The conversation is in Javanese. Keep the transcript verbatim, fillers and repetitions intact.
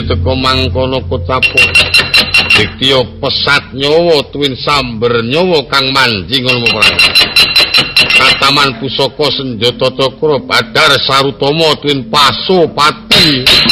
teka mangkono kocapo. Diktiya pesat nyawa tuwin samber nyawa kang manjing ngono perang. Kataman pusaka senjata cakra Badar Sarutama tuwin Pasopati.